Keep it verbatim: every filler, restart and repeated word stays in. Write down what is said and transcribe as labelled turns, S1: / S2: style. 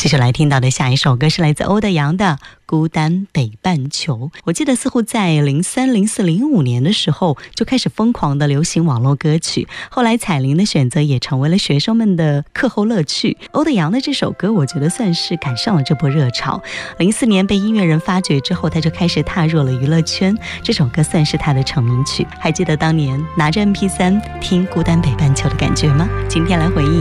S1: 接下来听到的下一首歌是来自欧德阳的《孤单北半球》。我记得似乎在零三、零四、零五年的时候就开始疯狂的流行网络歌曲，后来彩铃的选择也成为了学生们的课后乐趣。欧德阳的这首歌我觉得算是赶上了这波热潮，零四年被音乐人发掘之后，他就开始踏入了娱乐圈，这首歌算是他的成名曲。还记得当年拿着 M P 三 听《孤单北半球》的感觉吗？今天来回忆